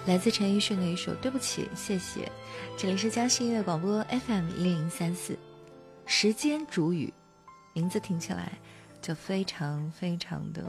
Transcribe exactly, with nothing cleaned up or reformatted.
来自陈奕迅的一首对不起谢谢。这里是江西音乐广播 F M 一零三四，时间煮雨，名字听起来就非常非常的